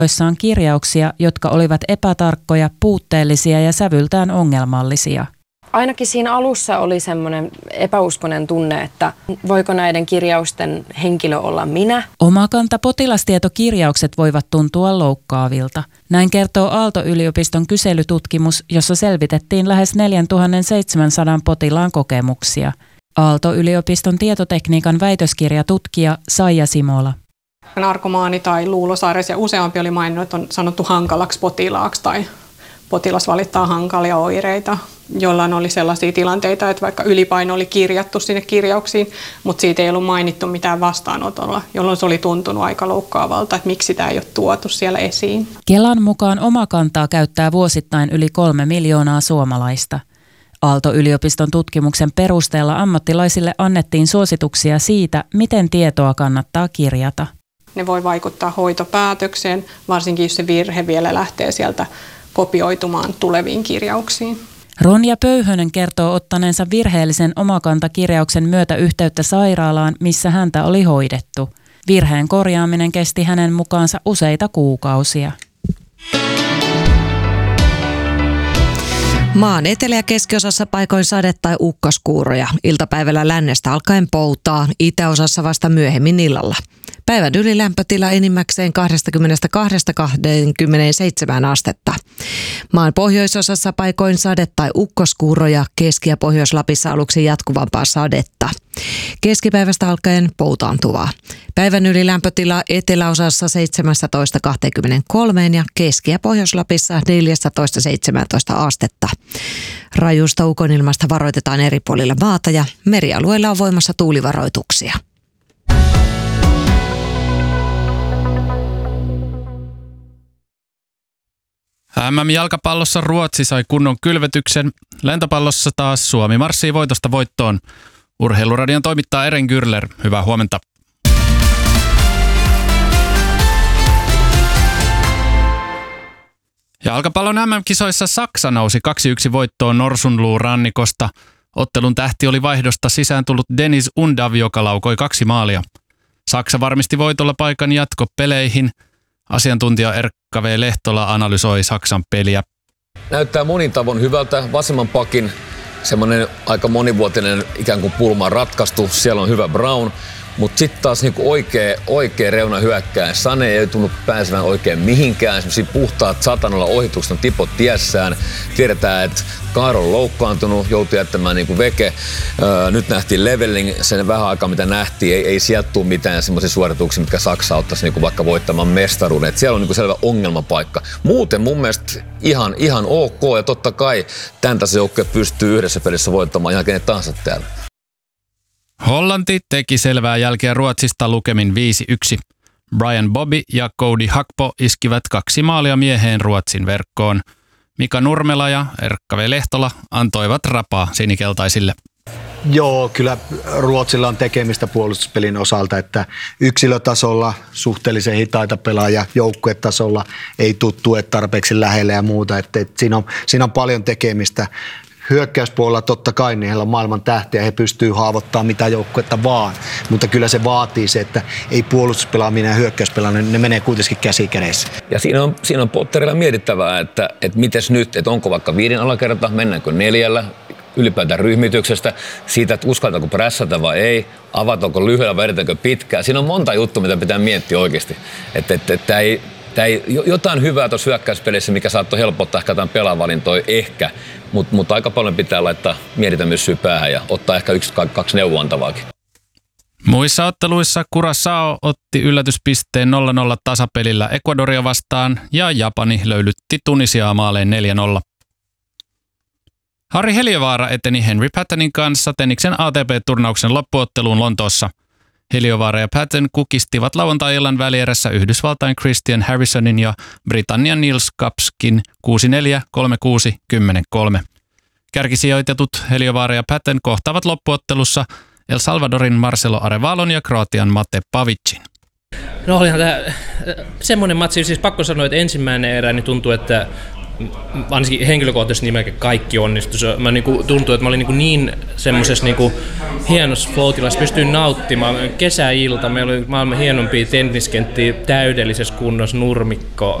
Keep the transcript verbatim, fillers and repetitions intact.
joissa on kirjauksia, jotka olivat epätarkkoja, puutteellisia ja sävyltään ongelmallisia. Ainakin siinä alussa oli semmoinen epäuskoinen tunne, että voiko näiden kirjausten henkilö olla minä. Omakanta potilastietokirjaukset voivat tuntua loukkaavilta. Näin kertoo Aalto-yliopiston kyselytutkimus, jossa selvitettiin lähes neljätuhattaseitsemänsataa potilaan kokemuksia. Aalto-yliopiston tietotekniikan väitöskirjatutkija Saija Simola. Narkomaani tai luulosairaus ja useampi oli maininnut, että on sanottu hankalaksi potilaaksi tai potilas valittaa hankalia oireita. Jollain oli sellaisia tilanteita, että vaikka ylipaino oli kirjattu sinne kirjauksiin, mutta siitä ei ollut mainittu mitään vastaanotolla, jolloin se oli tuntunut aika loukkaavalta, että miksi sitä ei ole tuotu siellä esiin. Kelan mukaan Omakantaa käyttää vuosittain yli kolme miljoonaa suomalaista. Aalto-yliopiston tutkimuksen perusteella ammattilaisille annettiin suosituksia siitä, miten tietoa kannattaa kirjata. Ne voi vaikuttaa hoitopäätökseen, varsinkin jos se virhe vielä lähtee sieltä kopioitumaan tuleviin kirjauksiin. Ronja Pöyhönen kertoo ottaneensa virheellisen Omakanta-kirjauksen myötä yhteyttä sairaalaan, missä häntä oli hoidettu. Virheen korjaaminen kesti hänen mukaansa useita kuukausia. Maan etelä- ja keskiosassa paikoin sade- tai ukkoskuuroja. Iltapäivällä lännestä alkaen poutaa, itäosassa vasta myöhemmin illalla. Päivän ylilämpötila enimmäkseen kaksikymmentäkaksi kaksikymmentäseitsemän astetta. Maan pohjoisosassa paikoin sade- tai ukkoskuuroja, Keski- ja Pohjois-Lapissa aluksi jatkuvampaa sadetta. Keskipäivästä alkaen poutaantuvaa. Päivän ylilämpötila eteläosassa seitsemästätoista kaksikymmentäkolme ja Keski- ja Pohjois-Lapissa neljästätoista seitsemäntoista astetta. Rajusta ukonilmasta varoitetaan eri puolilla maata ja merialueilla on voimassa tuulivaroituksia. M M-jalkapallossa Ruotsi sai kunnon kylvetyksen. Lentopallossa taas Suomi marssii voitosta voittoon. Urheiluradion toimittaa Eren Gürler. Hyvää huomenta. Jalkapallon M M-kisoissa Saksa nousi kaksi yksi voittoon Norsunluurannikosta. Ottelun tähti oli vaihdosta sisään tullut Dennis Undav, joka laukoi kaksi maalia. Saksa varmisti voitolla paikan jatkopeleihin. Asiantuntija Erkka V. Lehtola analysoi Saksan peliä. Näyttää monin tavoin hyvältä. Vasemman pakin semmoinen aika monivuotinen ikään kuin pulma on ratkaistu. Siellä on hyvä Brown. Mutta sitten taas niinku oikea, oikea reuna hyökkää. Sane ei tunnu pääsevän oikein mihinkään. Esimerkiksi puhtaat satanolla ohitukset on tipot tiessään. Tiedetään, että Kaaro on loukkaantunut, joutui jättämään niinku veke. Öö, nyt nähtiin leveling, sen vähän aikaa mitä nähtiin. Ei, ei sieltä tule mitään semmoisia suorituksia, mitkä Saksa ottaisi niinku vaikka voittamaan mestaruuden. Et siellä on niinku selvä ongelmapaikka. Muuten mun mielestä ihan, ihan ok. Ja totta kai tämän tason joukkue pystyy yhdessä pelissä voittamaan ihan kenet tahansa täällä. Hollanti teki selvää jälkeä Ruotsista lukemin viisi yksi. Brian Bobby ja Cody Hakpo iskivät kaksi maalia mieheen Ruotsin verkkoon. Mika Nurmela ja Erkka V. Lehtola antoivat rapaa sinikeltaisille. Joo, kyllä Ruotsilla on tekemistä puolustuspelin osalta, että yksilötasolla suhteellisen hitaita pelaajia, joukkuetasolla ei tule tuet tarpeeksi lähelle ja muuta. Että, että siinä, on, siinä on paljon tekemistä. Hyökkäyspuolella totta kai niin heillä on maailman tähtiä, he pystyy haavoittamaan mitä joukkuetta vaan, mutta kyllä se vaatii se, että ei puolustuspelaaminen ja hyökkäyspelaaminen, ne menee kuitenkin käsi kädessä. Ja siinä on, siinä on Potterilla mietittävää, että, että mites nyt, että onko vaikka viiden alakerta, mennäänkö neljällä, ylipäätään ryhmityksestä, siitä, että uskaltaako prässätä vai ei, avataanko lyhyellä vai edetäänkö pitkään. Siinä on monta juttua, mitä pitää miettiä oikeasti, että, että, että ei, ei, jotain hyvää tuossa hyökkäyspelissä, mikä saattoi helpottaa ehkä jotain pelaavalintoja ehkä, mutta mut aika paljon pitää laittaa mietitä myös syy päähän ja ottaa ehkä yksi, kaksi neuvoantavaakin. Muissa otteluissa Curaçao otti yllätyspisteen nolla nolla tasapelillä Ecuadoria vastaan ja Japani löylytti Tunisiaa maaleen neljä nolla. Harri Heliövaara eteni Henry Pattonin kanssa Tenniksen A T P-turnauksen loppuotteluun Lontoossa. Heliövaara ja Patton kukistivat lauantai-illan välierässä Yhdysvaltain Christian Harrisonin ja Britannian Niels Kapskin kuusi neljä, kolme kuusi, kymmenen kolme. Kärkisijoitetut Heliövaara ja Patton kohtaavat loppuottelussa El Salvadorin Marcelo Arevalon ja Kroatian Mate Pavicin. No olihan tämä semmoinen matsi, siis pakko sanoa, että ensimmäinen erä niin tuntui, että ainakin henkilökohtaisesti niin melkein kaikki onnistui. Mä niinku, tuntui, että mä olin niinku niin semmoisessa niinku hienossa flow-tilassa, pystyin nauttimaan. Kesäilta, meillä oli maailman hienompia tenniskenttiä täydellisessä kunnossa, nurmikko,